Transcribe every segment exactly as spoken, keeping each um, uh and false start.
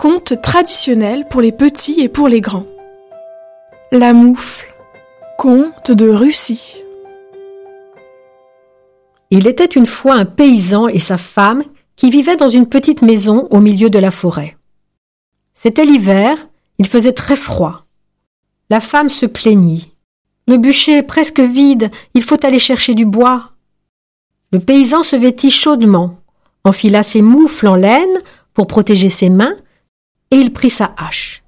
Conte traditionnel pour les petits et pour les grands. La moufle, conte de Russie. Il était une fois un paysan et sa femme qui vivaient dans une petite maison au milieu de la forêt. C'était l'hiver, il faisait très froid. La femme se plaignit. « Le bûcher est presque vide, il faut aller chercher du bois. » Le paysan se vêtit chaudement, enfila ses moufles en laine pour protéger ses mains et il prit sa hache.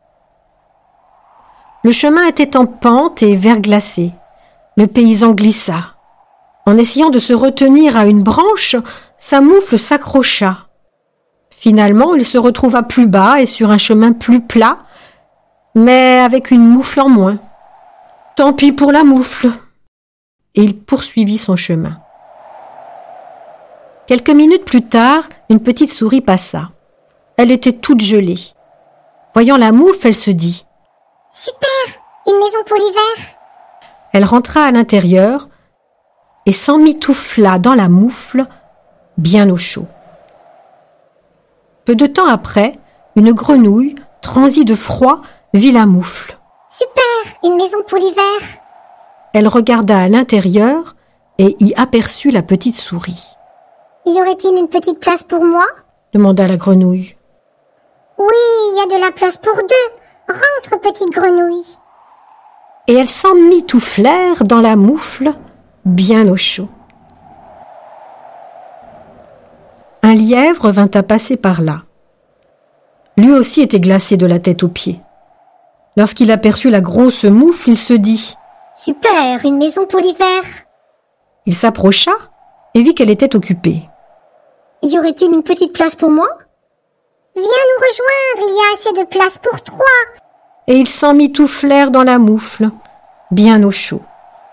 Le chemin était en pente et verglacé. Le paysan glissa. En essayant de se retenir à une branche, sa moufle s'accrocha. Finalement, il se retrouva plus bas et sur un chemin plus plat, mais avec une moufle en moins. Tant pis pour la moufle. Et il poursuivit son chemin. Quelques minutes plus tard, une petite souris passa. Elle était toute gelée. Voyant la moufle, elle se dit « Super, une maison pour l'hiver !» Elle rentra à l'intérieur et s'emmitoufla dans la moufle, bien au chaud. Peu de temps après, une grenouille, transie de froid, vit la moufle. « Super, une maison pour l'hiver !» Elle regarda à l'intérieur et y aperçut la petite souris. « Y aurait-il une petite place pour moi ?» demanda la grenouille. « Oui, il y a de la place pour deux. Rentre, petite grenouille !» Et elles s'emmitouflèrent dans la moufle, bien au chaud. Un lièvre vint à passer par là. Lui aussi était glacé de la tête aux pieds. Lorsqu'il aperçut la grosse moufle, il se dit « Super, une maison pour l'hiver !» Il s'approcha et vit qu'elle était occupée. « Y aurait-il une petite place pour moi ?»« Viens nous rejoindre, il y a assez de place pour trois !» Et ils s'emmitouflèrent dans la moufle, bien au chaud.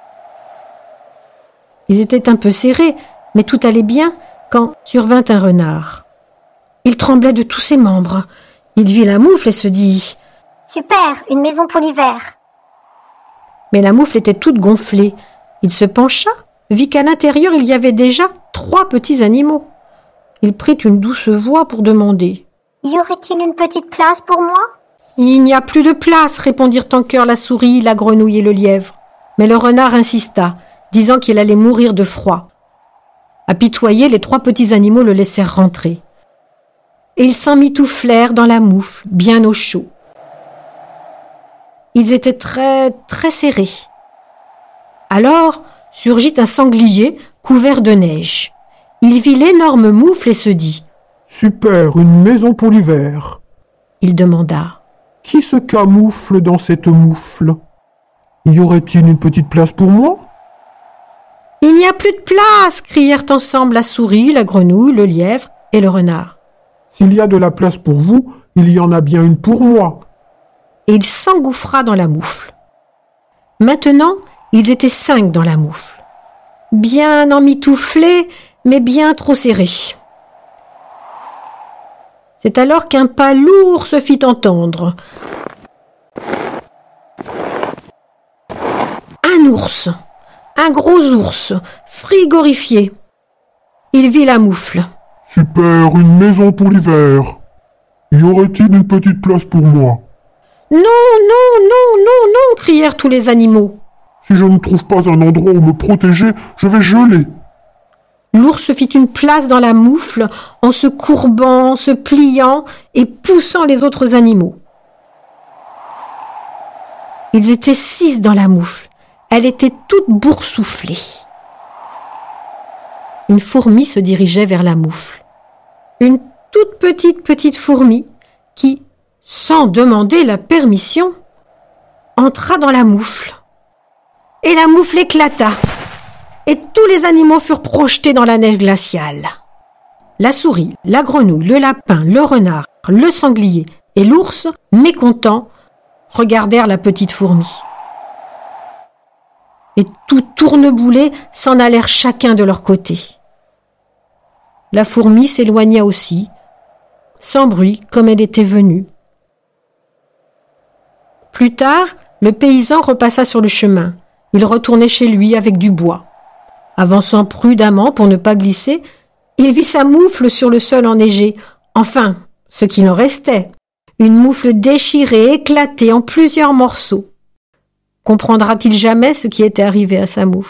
Ils étaient un peu serrés, mais tout allait bien quand survint un renard. Il tremblait de tous ses membres. Il vit la moufle et se dit « Super, une maison pour l'hiver !» Mais la moufle était toute gonflée. Il se pencha, vit qu'à l'intérieur il y avait déjà trois petits animaux. Il prit une douce voix pour demander « Y aurait-il une petite place pour moi ?» « Il n'y a plus de place !» répondirent en chœur la souris, la grenouille et le lièvre. Mais le renard insista, disant qu'il allait mourir de froid. Apitoyés, les trois petits animaux le laissèrent rentrer. Et ils s'emmitouflèrent dans la moufle, bien au chaud. Ils étaient très, très serrés. Alors surgit un sanglier couvert de neige. Il vit l'énorme moufle et se dit « Super, une maison pour l'hiver !» Il demanda « Qui se camoufle dans cette moufle? Y aurait-il une petite place pour moi ?» « Il n'y a plus de place !» crièrent ensemble la souris, la grenouille, le lièvre et le renard. « S'il y a de la place pour vous, il y en a bien une pour moi !» Et il s'engouffra dans la moufle. Maintenant, ils étaient cinq dans la moufle, bien emmitouflés, mais bien trop serrés. C'est alors qu'un pas lourd se fit entendre. Un ours, un gros ours, frigorifié. Il vit la moufle. « Super, une maison pour l'hiver. Y aurait-il une petite place pour moi ?»« Non, non, non, non, non !» crièrent tous les animaux. « Si je ne trouve pas un endroit où me protéger, je vais geler. » L'ours fit une place dans la moufle en se courbant, se pliant et poussant les autres animaux. Ils étaient six dans la moufle. Elle était toute boursouflée. Une fourmi se dirigeait vers la moufle. Une toute petite petite fourmi qui, sans demander la permission, entra dans la moufle. Et la moufle éclata. Et tous les animaux furent projetés dans la neige glaciale. La souris, la grenouille, le lapin, le renard, le sanglier et l'ours, mécontents, regardèrent la petite fourmi. Et tout tourneboulés s'en allèrent chacun de leur côté. La fourmi s'éloigna aussi, sans bruit comme elle était venue. Plus tard, le paysan repassa sur le chemin. Il retournait chez lui avec du bois. Avançant prudemment pour ne pas glisser, il vit sa moufle sur le sol enneigé. Enfin, ce qu'il en restait, une moufle déchirée, éclatée en plusieurs morceaux. Comprendra-t-il jamais ce qui était arrivé à sa moufle ?